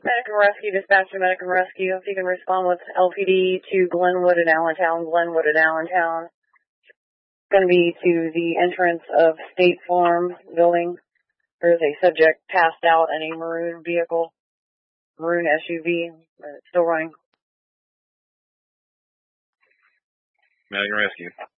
Medical Rescue, dispatch to Medical Rescue. If you can respond with LPD to Glenwood and Allentown. It's going to be to the entrance of State Farm building. There's a subject passed out in a maroon vehicle, maroon SUV. It's still running. Medical Rescue.